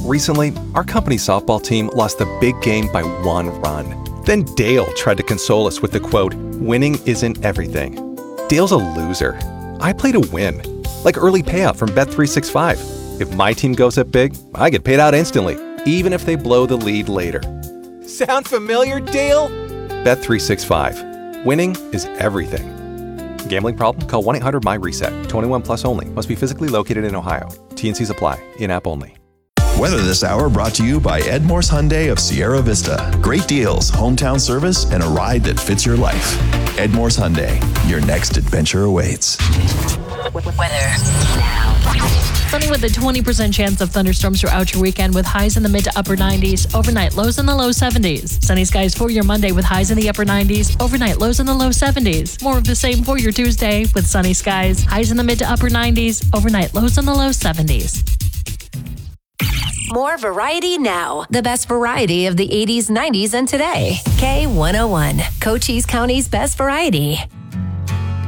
Recently, our company softball team lost the big game by 1 run. Then Dale tried to console us with the quote, "Winning isn't everything." Dale's a loser. I play to win. Like early payout from Bet365. If my team goes up big, I get paid out instantly, even if they blow the lead later. Sound familiar, Dale? Bet365. Winning is everything. Gambling problem? Call 1-800-MY-RESET. 21 plus only. Must be physically located in Ohio. T&Cs apply. In-app only. Weather this hour brought to you by Edmore's Hyundai of Sierra Vista. Great deals, hometown service, and a ride that fits your life. Edmore's Hyundai. Your next adventure awaits. Weather now. Sunny with a 20% chance of thunderstorms throughout your weekend with highs in the mid to upper 90s. Overnight lows in the low 70s. Sunny skies for your Monday with highs in the upper 90s. Overnight lows in the low 70s. More of the same for your Tuesday with sunny skies. Highs in the mid to upper 90s. Overnight lows in the low 70s. More variety now. The best variety of the 80s, 90s, and today. K101, Cochise County's best variety.